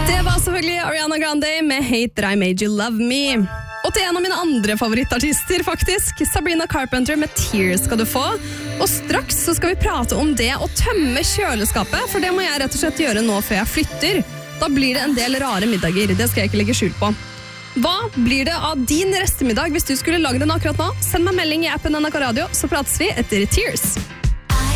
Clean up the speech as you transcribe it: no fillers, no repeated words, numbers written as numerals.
Det var selvfølgelig Ariana Grande med Hate That I Made You Love Me. Og til en av mine andre favorittartister, faktisk. Sabrina Carpenter med Tears skal du få. Og straks så skal vi prate om det å tømme kjøleskapet, for det må jeg rett og slett gjøre nå før jeg flytter. Da blir det en del rare middager, det skal jeg ikke legge skjul på. Hva blir det av din restemiddag hvis du skulle lage den akkurat nå? Send meg melding i appen NRK Radio, så prates vi etter Tears.